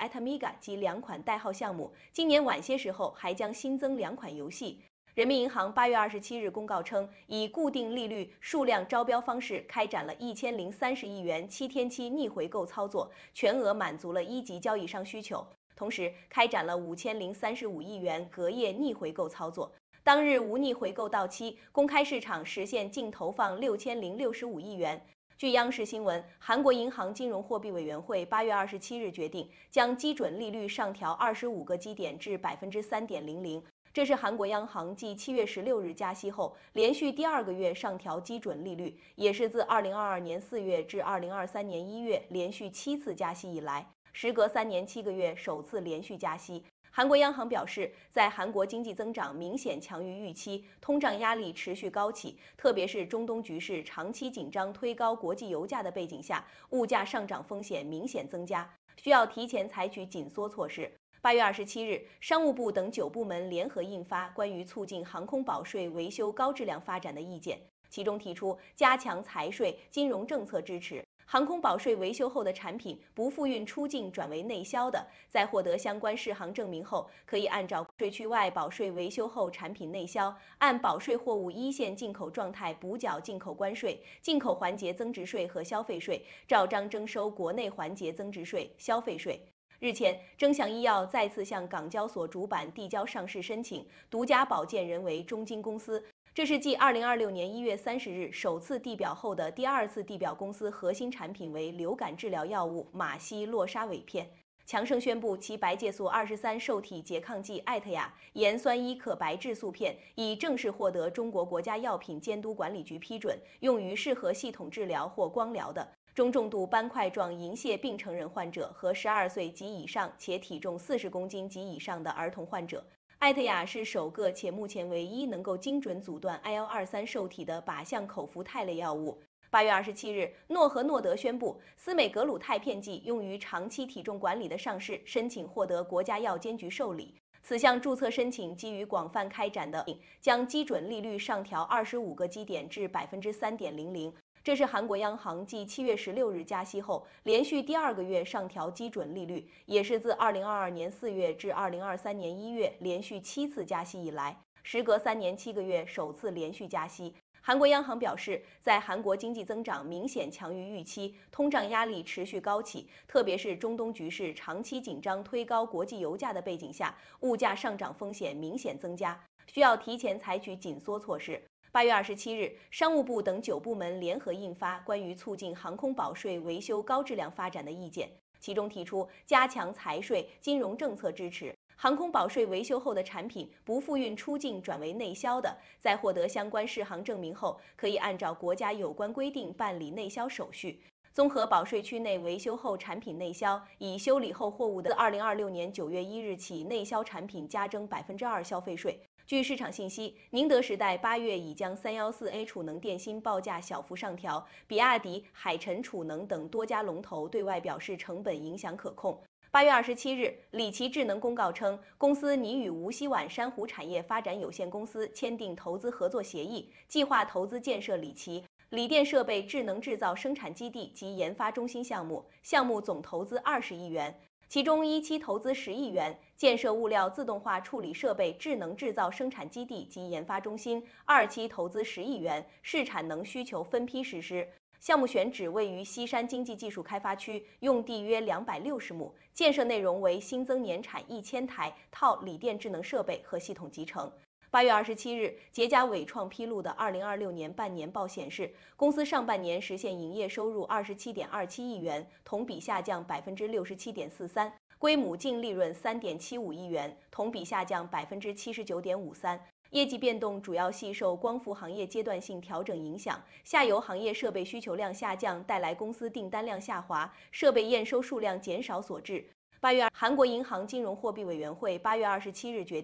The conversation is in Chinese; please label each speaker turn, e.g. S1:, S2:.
S1: Atamiga 及2款代号项目，今年晚些时候还将新增2款游戏。人民银行8月27日公告称，以固定利率数量招标方式开展了1030亿元7天期逆回购操作，全额满足了一级交易商需求。同时，开展了5035亿元隔夜逆回购操作。当日无逆回购到期，公开市场实现净投放6065亿元。据央视新闻，韩国银行金融货币委员会8月27日决定将基准利率上调25个基点至3.00%。这是韩国央行继7月16日加息后，连续第2个月上调基准利率，也是自2022年4月至2023年1月连续7次加息以来，时隔3年7个月首次连续加息。韩国央行表示，在韩国经济增长明显强于预期，通胀压力持续高企，特别是中东局势长期紧张推高国际油价的背景下，物价上涨风险明显增加，需要提前采取紧缩措施。8月27日，商务部等9部门联合印发关于促进航空保税维修高质量发展的意见，其中提出加强财税、金融政策支持。航空保税维修后的产品不复运出境转为内销的，在获得相关适航证明后，可以按照税区外保税维修后产品内销，按保税货物一线进口状态补缴进口关税、进口环节增值税和消费税，照章征收国内环节增值税、消费税。日前，臻祥医药再次向港交所主板递交上市申请，独家保荐人为中金公司。这是继2026年1月30日首次地表后的第2次地表，公司核心产品为流感治疗药物马西洛沙韦片。强生宣布其白介素23受体拮抗剂艾特雅盐酸伊可白质素片已正式获得中国国家药品监督管理局批准，用于适合系统治疗或光疗的中重度斑块状银屑病成人患者和12岁及以上且体重40公斤及以上的儿童患者。艾特雅是首个且目前唯一能够精准阻断 IL-23受体的靶向口服肽类药物。8月27日，诺和诺德宣布司美格鲁肽片剂用于长期体重管理的上市申请获得国家药监局受理。此项注册申请基于广泛开展的将基准利率上调25个基点至3.00%。这是韩国央行继7月16日加息后，连续第2个月上调基准利率，也是自2022年4月至2023年1月连续7次加息以来，时隔3年7个月首次连续加息。韩国央行表示，在韩国经济增长明显强于预期，通胀压力持续高企，特别是中东局势长期紧张推高国际油价的背景下，物价上涨风险明显增加，需要提前采取紧缩措施。8月27日，商务部等9部门联合印发关于促进航空保税维修高质量发展的意见，其中提出加强财税、金融政策支持。航空保税维修后的产品不复运出境转为内销的，在获得相关适航证明后，可以按照国家有关规定办理内销手续。综合保税区内维修后产品内销，已修理后货物的2026年9月1日起，内销产品加征2%消费税。据市场信息，宁德时代8月已将314A 储能电芯报价小幅上调，比亚迪、海辰储能等多家龙头对外表示成本影响可控。8月27日，理奇智能公告称，公司拟与无锡皖珊瑚产业发展有限公司签订投资合作协议，计划投资建设理奇锂电设备智能制造生产基地及研发中心项目，项目总投资20亿元。其中一期投资10亿元，建设物料自动化处理设备智能制造生产基地及研发中心；2期投资10亿元，视产能需求分批实施。项目选址位于西山经济技术开发区，用地约260亩，建设内容为新增年产1000台套锂电智能设备和系统集成。8月27日，捷佳伟创披露的2026年半年报显示，公司上半年实现营业收入27.27亿元，同比下降67.43%，归母净利润3.75亿元，同比下降79.53%。业绩变动主要系受光伏行业阶段性调整影响，下游行业设备需求量下降带来公司订单量下滑，设备验收数量减少所致。韩国银行金融货币委员会8月27日决定